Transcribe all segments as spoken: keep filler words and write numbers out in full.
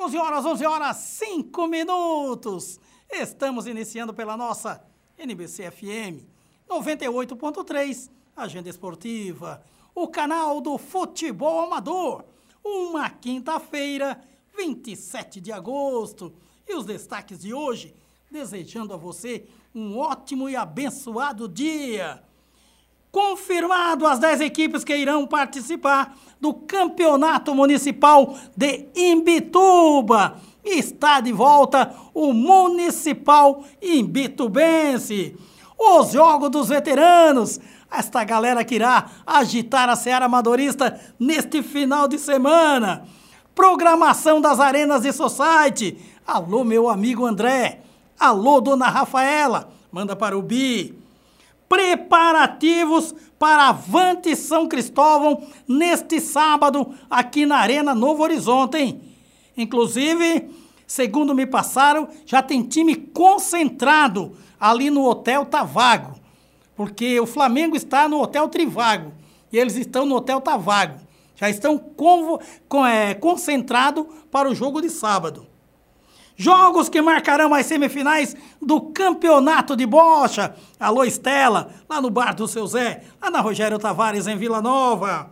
onze horas, onze horas, cinco minutos. Estamos iniciando pela nossa N B C F M noventa e oito ponto três, Agenda Esportiva, o canal do futebol amador. Uma quinta-feira, vinte e sete de agosto. E os destaques de hoje, desejando a você um ótimo e abençoado dia. Confirmado as dez equipes que irão participar do Campeonato Municipal de Imbituba. Está de volta o Municipal Imbitubense. Os Jogos dos Veteranos. Esta galera que irá agitar a Seara Amadorista neste final de semana. Programação das arenas de society. Alô, meu amigo André. Alô, dona Rafaela. Manda para o Bi. Preparativos para Avante São Cristóvão neste sábado aqui na Arena Novo Horizonte, hein? Inclusive, segundo me passaram, já tem time concentrado ali no Hotel Tavago, porque o Flamengo está no Hotel Trivago e eles estão no Hotel Tavago. Já estão convo, com, é, concentrados para o jogo de sábado. Jogos que marcarão as semifinais do Campeonato de Bocha. Alô, Estela, lá no Bar do Seu Zé, lá na Rogério Tavares, em Vila Nova.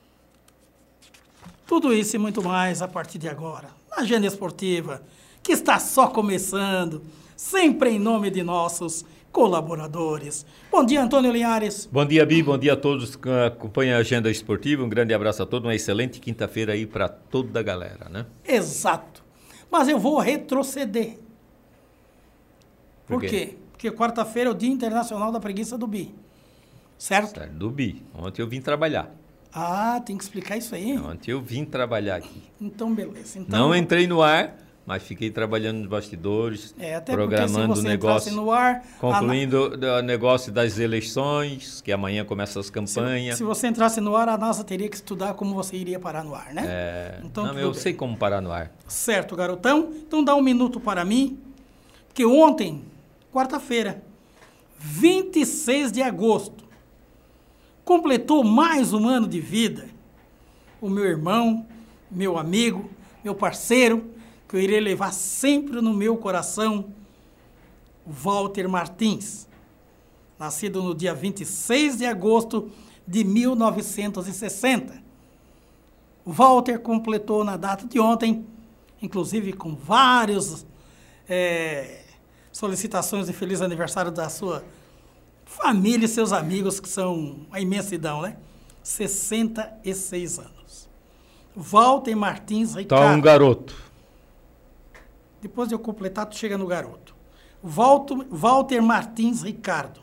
Tudo isso e muito mais a partir de agora. Na Agenda Esportiva, que está só começando, sempre em nome de nossos colaboradores. Bom dia, Antônio Linhares. Bom dia, Bi, bom dia a todos que acompanham a Agenda Esportiva. Um grande abraço a todos, uma excelente quinta-feira aí para toda a galera, né? Exato. Mas eu vou retroceder. Por, Por quê? quê? Porque quarta-feira é o Dia Internacional da Preguiça do Bi. Certo? Certo, do Bi. Ontem eu vim trabalhar. Ah, tem que explicar isso aí? Ontem eu vim trabalhar aqui. Então, beleza. Então, Não entrei no ar, mas fiquei trabalhando nos bastidores, é, até programando o negócio, no ar, concluindo a... o negócio das eleições, que amanhã começam as campanhas. Se, se você entrasse no ar, a NASA teria que estudar como você iria parar no ar, né? É, então, não, eu bem. sei como parar no ar. Certo, garotão. Então dá um minuto para mim, porque ontem, quarta-feira, vinte e seis de agosto, completou mais um ano de vida o meu irmão, meu amigo, meu parceiro, que eu irei levar sempre no meu coração, Walter Martins, nascido no dia vinte e seis de agosto de mil novecentos e sessenta. O Walter completou na data de ontem, inclusive com várias é, solicitações de feliz aniversário da sua família e seus amigos, que são a imensidão, né? sessenta e seis anos. Walter Martins Ricardo. Tá um garoto. Depois de eu completar, tu chega no garoto. Walter, Walter Martins Ricardo.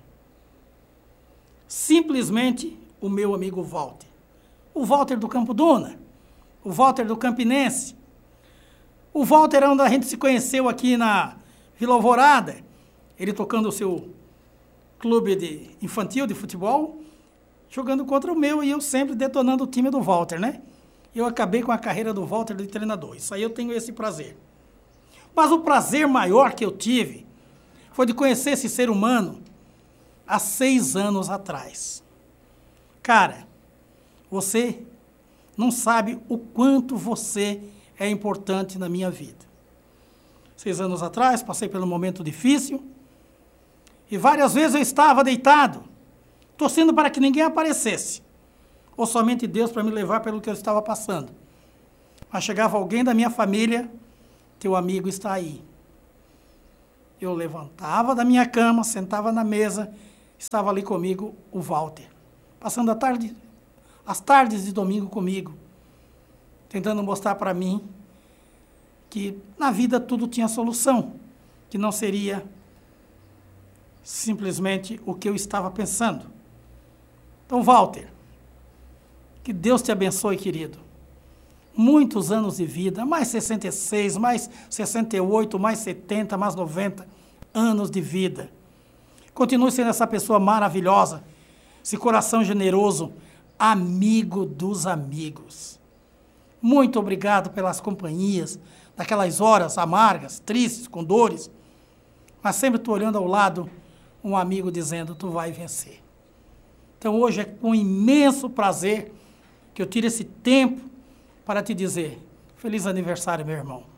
Simplesmente o meu amigo Walter. O Walter do Campo Duna. O Walter do Campinense. O Walter é onde a gente se conheceu aqui na Vila Alvorada. Ele tocando o seu clube de infantil de futebol, jogando contra o meu e eu sempre detonando o time do Walter, né? Eu acabei com a carreira do Walter de treinador. Isso aí eu tenho esse prazer. Mas o prazer maior que eu tive foi de conhecer esse ser humano há seis anos atrás. Cara, você não sabe o quanto você é importante na minha vida. Seis anos atrás, passei por um momento difícil e várias vezes eu estava deitado, torcendo para que ninguém aparecesse, ou somente Deus para me levar pelo que eu estava passando. Mas chegava alguém da minha família, teu amigo está aí. Eu levantava da minha cama, sentava na mesa, estava ali comigo o Walter, passando a tarde, as tardes de domingo comigo, tentando mostrar para mim que na vida tudo tinha solução, que não seria simplesmente o que eu estava pensando. Então, Walter, que Deus te abençoe, querido. Muitos anos de vida, mais sessenta e seis, mais sessenta e oito, mais setenta, mais noventa anos de vida. Continue sendo essa pessoa maravilhosa, esse coração generoso, amigo dos amigos. Muito obrigado pelas companhias, daquelas horas amargas, tristes, com dores, mas sempre estou olhando ao lado um amigo dizendo, tu vai vencer. Então hoje é com imenso prazer que eu tiro esse tempo para te dizer, feliz aniversário, meu irmão.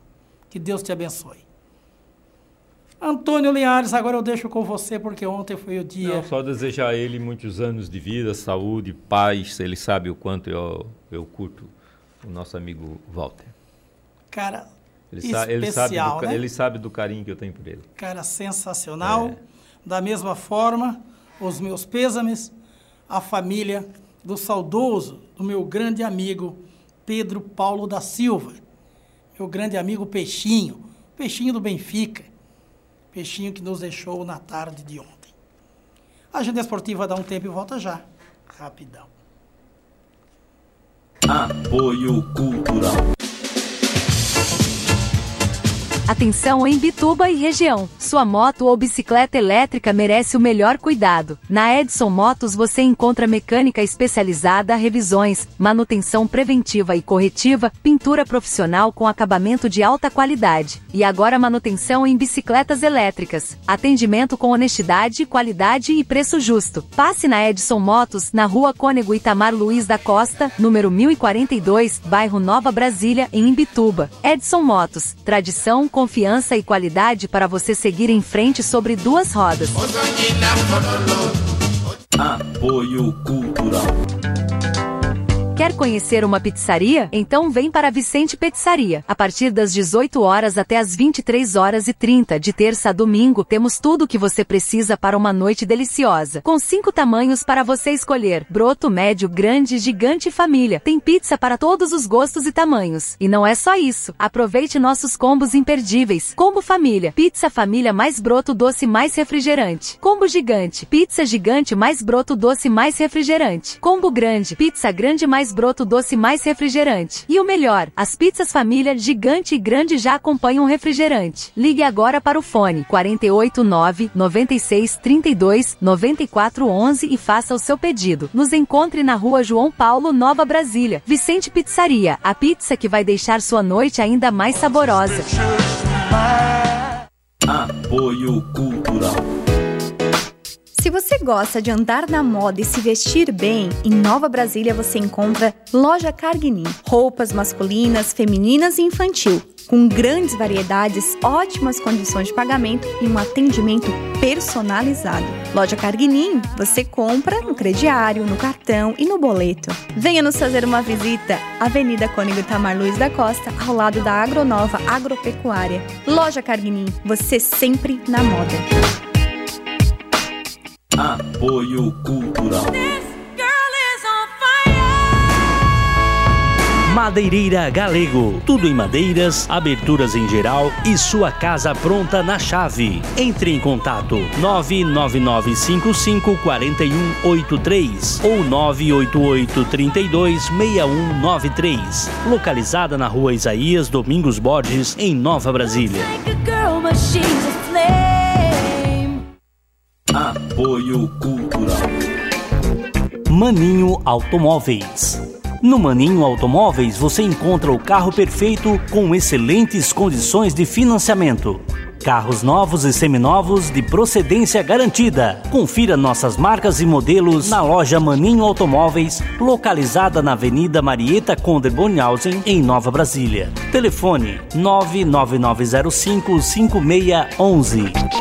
Que Deus te abençoe. Antônio Linhares, agora eu deixo com você, porque ontem foi o dia... Não, só desejar a ele muitos anos de vida, saúde, paz. Ele sabe o quanto eu, eu curto o nosso amigo Walter. Cara, ele especial, sa ele sabe do, né? Ele sabe do carinho que eu tenho por ele. Cara, sensacional. É. Da mesma forma, os meus pêsames à família do saudoso, do meu grande amigo Pedro Paulo da Silva. Meu grande amigo Peixinho, Peixinho do Benfica. Peixinho que nos deixou na tarde de ontem. A Agenda Esportiva dá um tempo e volta já. Rapidão. Apoio Cultural. Atenção em Imbituba e região. Sua moto ou bicicleta elétrica merece o melhor cuidado. Na Edson Motos você encontra mecânica especializada, revisões, manutenção preventiva e corretiva, pintura profissional com acabamento de alta qualidade. E agora manutenção em bicicletas elétricas. Atendimento com honestidade, qualidade e preço justo. Passe na Edson Motos, na Rua Cônego Itamar Luiz da Costa, número mil e quarenta e dois, bairro Nova Brasília, em Imbituba. Edson Motos, tradição, confiança e qualidade para você seguir em frente sobre duas rodas. Apoio Cultural. Quer conhecer uma pizzaria? Então vem para a Vicente Pizzaria. A partir das dezoito horas até as vinte e três horas e trinta, de terça a domingo, temos tudo o que você precisa para uma noite deliciosa. Com cinco tamanhos para você escolher: broto, médio, grande, gigante e família. Tem pizza para todos os gostos e tamanhos. E não é só isso. Aproveite nossos combos imperdíveis. Combo família: pizza família mais broto doce mais refrigerante. Combo gigante: pizza gigante mais broto doce mais refrigerante. Combo grande: pizza grande mais broto doce mais refrigerante. E o melhor, as pizzas família gigante e grande já acompanham refrigerante. Ligue agora para o fone quatro oito nove, nove seis, três dois, nove quatro um um e faça o seu pedido. Nos encontre na Rua João Paulo, Nova Brasília. Vicente Pizzaria, a pizza que vai deixar sua noite ainda mais saborosa. Apoio Cultural. Se você gosta de andar na moda e se vestir bem, em Nova Brasília você encontra Loja Carguinin. Roupas masculinas, femininas e infantil, com grandes variedades, ótimas condições de pagamento e um atendimento personalizado. Loja Carguinin, você compra no crediário, no cartão e no boleto. Venha nos fazer uma visita. Avenida Cônego Itamar Luiz da Costa, ao lado da Agronova Agropecuária. Loja Carguinin, você sempre na moda. Apoio Cultural. Madeireira Galego. Tudo em madeiras, aberturas em geral e sua casa pronta na chave. Entre em contato nove nove nove cinco cinco quatro um oito três ou nove oito oito, três dois, seis um nove três. Localizada na Rua Isaías Domingos Borges, em Nova Brasília. Apoio Cultural. Maninho Automóveis. No Maninho Automóveis você encontra o carro perfeito com excelentes condições de financiamento. Carros novos e seminovos de procedência garantida. Confira nossas marcas e modelos na loja Maninho Automóveis, localizada na Avenida Marieta Conder Bonhausen, em Nova Brasília. Telefone nove nove nove zero cinco, cinco seis um um.